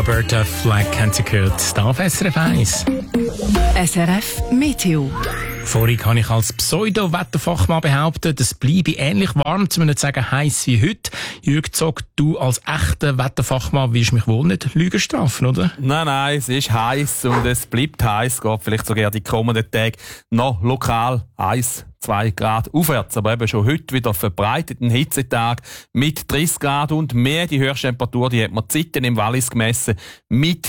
Roberta Flack haben Sie gehört. Da auf SRF 1. SRF Meteo. Vorhin habe ich als Pseudo-Wetterfachmann behauptet, es bleibe ähnlich warm, zu nicht sagen heiß wie heute. Jürg Zog, du als echter Wetterfachmann willst mich wohl nicht Lügen strafen, oder? Nein, es ist heiß und es bleibt heiß. Geht vielleicht sogar die kommenden Tage noch lokal 1-2 Grad aufwärts. Aber eben schon heute wieder verbreiteten Hitzetag mit 30 Grad und mehr. Die höchste Temperatur, die hat man Zeiten im Wallis gemessen mit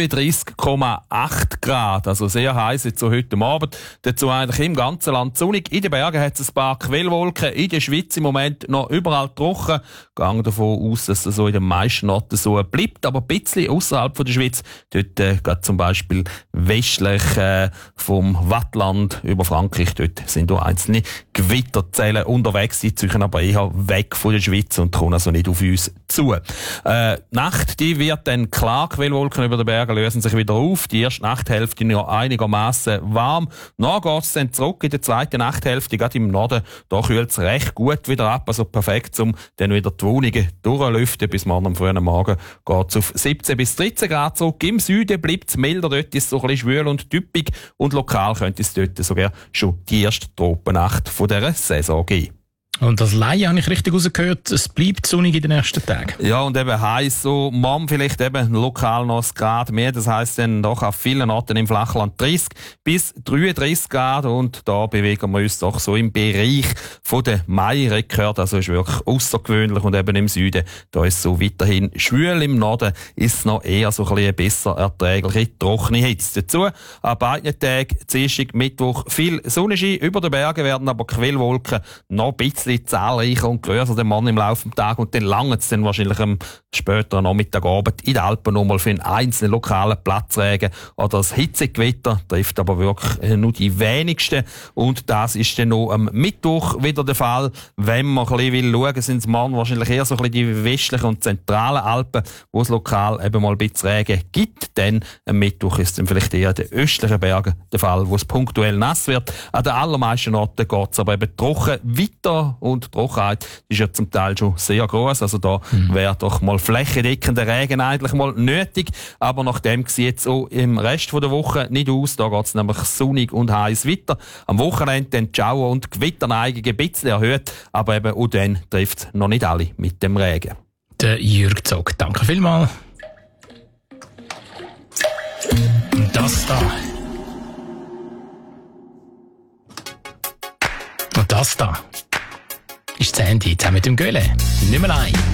33,8 Grad. Also sehr heiß jetzt so heute Abend. Dazu eigentlich im ganzen Land sonnig. In den Bergen hat es ein paar Quellwolken. In der Schweiz im Moment noch überall trocken. Gehe davon aus, dass das so in den meisten Orten so bleibt. Aber ein bisschen außerhalb der Schweiz, dort geht zum Beispiel westlich vom Wattland über Frankreich, dort sind auch einzelne Gewitterzellen unterwegs. Die ziehen aber eher weg von der Schweiz und kommen also nicht auf uns zu. Nacht, die wird dann klar. Quellwolken über den Bergen lösen sich wieder auf. Die erste Nachthälfte noch einigermaßen warm. Dann geht es dann zurück in der zweiten Nachthälfte, gerade im Norden. Da kühlt es recht gut wieder ab, also perfekt, um dann wieder die Wohnungen durchlüften. Bis morgen am frühen Morgen geht es auf 17 bis 13 Grad zurück. Im Süden bleibt es milder, dort ist es so ein bisschen schwül und typisch und lokal könnte es dort sogar schon die erste Tropennacht von dieser Saison geben. Und das Laie habe ich richtig rausgehört, es bleibt sonnig in den nächsten Tagen. Ja, und eben heiß, so morgen vielleicht eben lokal noch ein Grad mehr. Das heisst dann doch auf vielen Orten im Flachland 30 bis 33 Grad. Und da bewegen wir uns doch so im Bereich von der Mai-Rekord. Also ist wirklich außergewöhnlich. Und eben im Süden, da ist es so weiterhin schwül. Im Norden ist es noch eher so ein bisschen besser erträgliche, trockene Hitze. Dazu an beiden Tagen, Dienstag, Mittwoch, viel Sonnenschein. Über den Bergen werden aber Quellwolken noch ein bisschen zahlreicher und grösser den Mann im Laufe des Tages und dann langt es dann wahrscheinlich am späteren Nachmittagabend in den Alpen nochmal für einen einzelnen lokalen Platzregen oder das Hitzegewitter, trifft aber wirklich nur die wenigsten und das ist dann noch am Mittwoch wieder der Fall. Wenn man ein bisschen schauen will, sind es morgen wahrscheinlich eher so ein bisschen die westlichen und zentralen Alpen, wo es lokal eben mal ein bisschen Regen gibt, denn am Mittwoch ist dann vielleicht eher den östlichen Bergen der Fall, wo es punktuell nass wird. An den allermeisten Orten geht es aber eben trocken weiter. Und die Trockenheit ist ja zum Teil schon sehr gross. Also da wäre doch mal flächendeckender Regen eigentlich mal nötig. Aber nachdem sieht es auch im Rest der Woche nicht aus. Da geht es nämlich sonnig und heiß weiter. Am Wochenende dann die Schauer- und Gewitterneigung ein bisschen erhöht. Aber eben auch dann trifft es noch nicht alle mit dem Regen. Der Jürg Zog, danke vielmals. Und das da. Und das da ist das Handy zusammen mit dem Göhle. Nicht mehr allein.